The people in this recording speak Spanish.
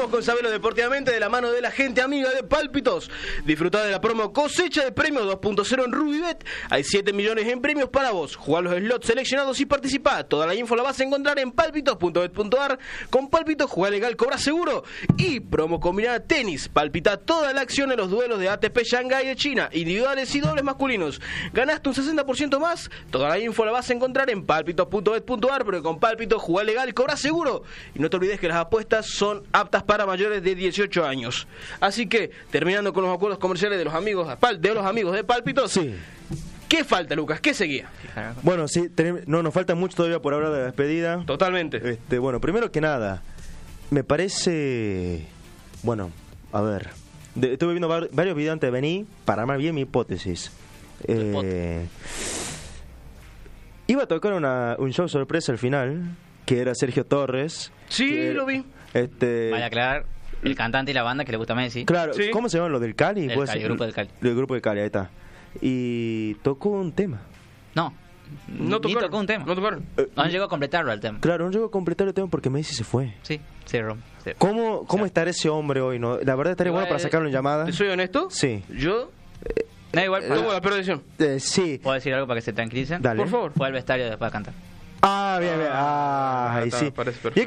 Seguimos con Sabelo Deportivamente de la mano de la gente amiga de Pálpitos. Disfrutá de la promo Cosecha de Premios 2.0 en RubyBet. Hay 7 millones en premios para vos. Jugá los slots seleccionados y participá. Toda la info la vas a encontrar en pálpitos.bet.ar. Con Pálpitos, jugá legal, cobra seguro. Y promo combinada tenis. Palpita toda la acción en los duelos de ATP Shanghái de China, individuales y dobles masculinos. Ganaste un 60% más. Toda la info la vas a encontrar en pálpitos.bet.ar. Pero con Pálpitos, jugá legal, cobra seguro. Y no te olvides que las apuestas son aptas para mayores de 18 años. Así que, terminando con los acuerdos comerciales de los amigos de Pálpitos, Sí. ¿Qué falta, Lucas? ¿Qué seguía? Bueno, sí, no nos falta mucho todavía por hablar de la despedida. Totalmente. Bueno, primero que nada, me parece... Bueno, a ver, estuve viendo varios videos antes de venir para armar bien mi hipótesis. Iba a tocar un show sorpresa al final, que era Sergio Torres. Sí, lo vi. Vaya a aclarar, el cantante y la banda que le gusta a Messi. Claro, Sí. ¿cómo se llama lo del Cali? El Cali, el grupo del Cali. El grupo del Cali, ahí está. Y tocó un tema. No, No ni tocaron. tocó un tema. No tocaron. No llegó a completarlo el tema. Claro, no llegó a completar el tema porque Messi se fue. Sí, cero. ¿Cómo estará ese hombre hoy? ¿No? La verdad estaría Igual, bueno para sacarlo en llamada. ¿Te soy honesto? Sí. Yo No, igual, tomo la peor decisión. Sí. ¿puedo decir algo para que se tranquilicen? Dale. Por favor. Fue al vestuario después de cantar. Ah, bien, bien. Ah, ahí está, sí. parece Y perfecto. es